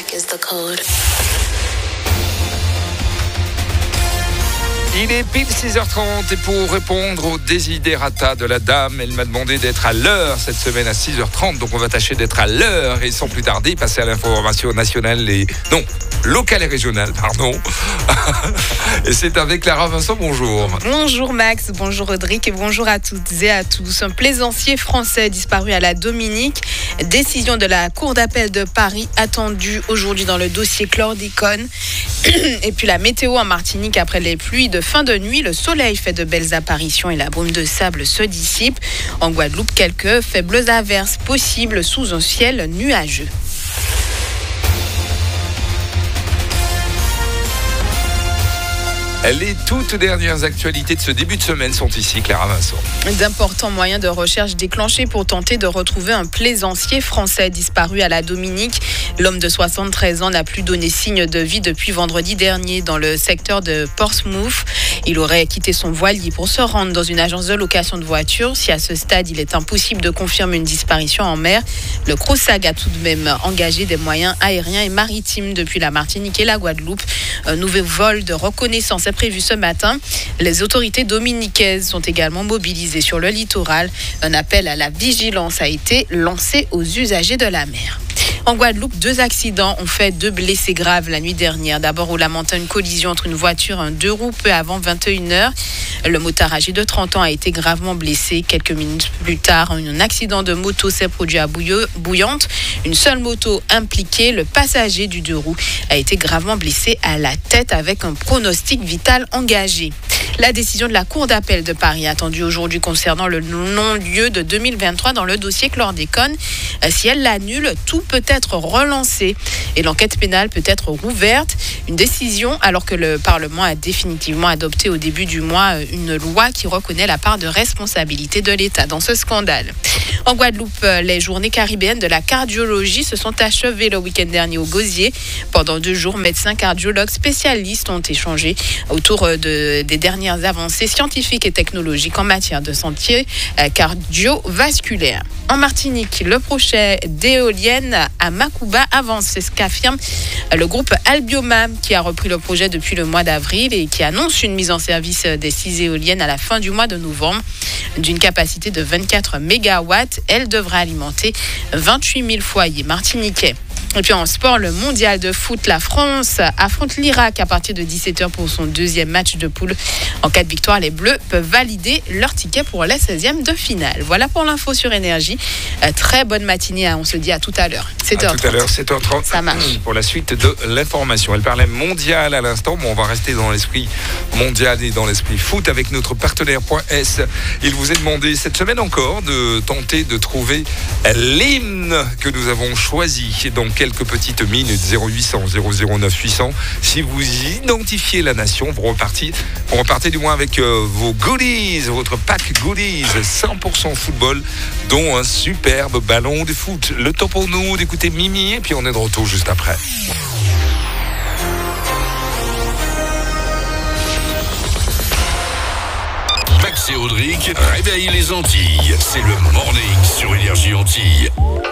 is the code. Il est pile 6h30 et pour répondre aux desiderata de la dame, elle m'a demandé d'être à l'heure cette semaine à 6h30. Donc on va tâcher d'être à l'heure et sans plus tarder passer à l'information nationale et... non, locale et régionale, pardon. Et c'est avec Clara Vincent, bonjour. Bonjour Max, bonjour Rodrigue et bonjour à toutes et à tous. Un plaisancier français disparu à la Dominique. Décision de la Cour d'appel de Paris attendue aujourd'hui dans le dossier chlordécone. Et puis la météo en Martinique après les pluies de fin de nuit. Le soleil fait de belles apparitions et la brume de sable se dissipe. En Guadeloupe, quelques faibles averses possibles sous un ciel nuageux. Les toutes dernières actualités de ce début de semaine sont ici, Clara Vincent. D'importants moyens de recherche déclenchés pour tenter de retrouver un plaisancier français disparu à la Dominique. L'homme de 73 ans n'a plus donné signe de vie depuis vendredi dernier dans le secteur de Portsmouth. Il aurait quitté son voilier pour se rendre dans une agence de location de voitures. Si à ce stade, il est impossible de confirmer une disparition en mer, le CROSAG a tout de même engagé des moyens aériens et maritimes depuis la Martinique et la Guadeloupe. Un nouveau vol de reconnaissance est prévu ce matin. Les autorités dominicaines sont également mobilisées sur le littoral. Un appel à la vigilance a été lancé aux usagers de la mer. En Guadeloupe, 2 accidents ont fait 2 blessés graves la nuit dernière. D'abord, au Lamentin, une collision entre une voiture et un 2 roues peu avant 21h. Le motard âgé de 30 ans a été gravement blessé. Quelques minutes plus tard, un accident de moto s'est produit à Bouillante. Une seule moto impliquée. Le passager du 2 roues a été gravement blessé à la tête avec un pronostic vital engagé. La décision de la Cour d'appel de Paris attendue aujourd'hui concernant le non-lieu de 2023 dans le dossier chlordécone. Si elle l'annule, tout peut être relancé et l'enquête pénale peut être rouverte. Une décision alors que le Parlement a définitivement adopté au début du mois une loi qui reconnaît la part de responsabilité de l'État dans ce scandale. En Guadeloupe, les journées caribéennes de la cardiologie se sont achevées le week-end dernier au Gosier. Pendant 2 jours, médecins cardiologues spécialistes ont échangé autour des dernières avancées scientifiques et technologiques en matière de santé cardiovasculaire. En Martinique, le projet d'éolienne à Macouba avance, c'est ce qu'affirme le groupe Albiomam qui a repris le projet depuis le mois d'avril et qui annonce une mise en service des 6 éoliennes à la fin du mois de novembre. D'une capacité de 24 mégawatts, elle devra alimenter 28 000 foyers martiniquais. Et puis en sport, le mondial de foot, la France affronte l'Irak à partir de 17h pour son 2e match de poule. En cas de victoire, les Bleus peuvent valider leur ticket pour la 16e de finale. Voilà pour l'info sur Énergie. Très bonne matinée, on se dit à tout à l'heure. 7h30. À tout à l'heure, 7h30. Ça marche. Pour la suite de l'information. Elle parlait mondial à l'instant. Bon, on va rester dans l'esprit mondial et dans l'esprit foot avec notre partenaire .s. Il vous est demandé cette semaine encore de tenter de trouver l'hymne que nous avons choisi. Donc, quelques petites minutes, 0800 009 800. Si vous identifiez la nation, vous repartez du moins avec vos goodies, votre pack goodies, 100% football, dont un superbe ballon de foot. Le temps pour nous d'écouter Mimi et puis on est de retour juste après. Max et Audric réveillent les Antilles. C'est le morning sur Énergie Antilles.